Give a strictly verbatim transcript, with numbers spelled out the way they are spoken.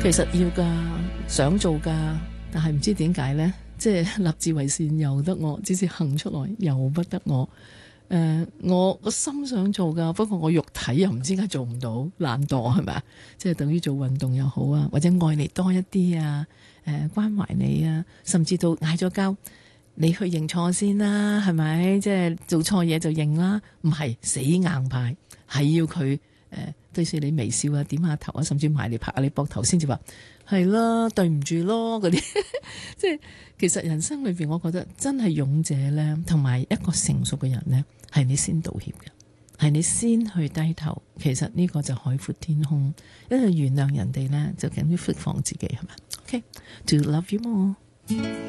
其實要㗎，想做㗎，但係唔知點解呢？即係立志為善由得我，只是行出來由不得我。誒、呃，我個心想做㗎，不過我肉體又唔知點解做唔到，懶惰係咪啊？即係等於做運動又好啊，或者愛你多一啲啊，誒、呃、關懷你啊，甚至到嗌咗交，你去認錯先啦，係咪？即係做錯嘢就認啦，唔係死硬派，係要佢誒、呃、對住你微笑啊，點下頭啊，甚至埋嚟拍下你膊頭先至話係啦，對唔住咯嗰啲。即係其實人生裏邊，我覺得真係勇者呢，同埋一個成熟嘅人呢，係你先道歉嘅，係你先去低頭。其實呢個就海闊天空，因為原諒人哋呢，就等於釋放自己係咪？OK，to love you more。